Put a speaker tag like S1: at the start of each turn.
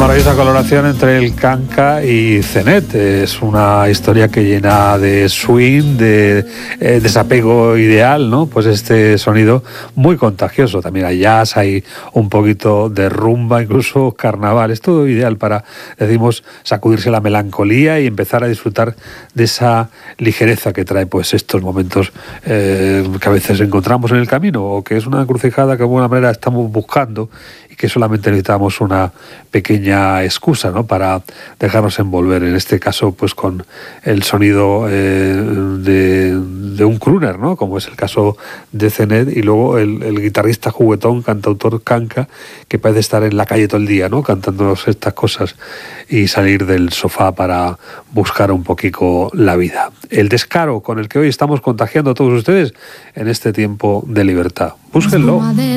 S1: maravillosa colaboración entre el Kanka y Zenet. Es una historia que llena de swing, de desapego ideal, ¿no? Pues este sonido muy contagioso. También hay jazz, hay un poquito de rumba, incluso carnaval. Es todo ideal para, decimos, sacudirse la melancolía y empezar a disfrutar de esa ligereza que trae pues estos momentos que a veces encontramos en el camino, o que es una encrucijada que de alguna manera estamos buscando y que solamente necesitamos una pequeña excusa, ¿no?, para dejarnos envolver, en este caso pues con el sonido de un crooner, ¿no?, como es el caso de Zenet, y luego el guitarrista juguetón, cantautor Kanka, que parece estar en la calle todo el día, ¿no?, cantándonos estas cosas y salir del sofá para buscar un poquito la vida. El descaro con el que hoy estamos contagiando a todos ustedes en este tiempo de libertad. Búsquenlo.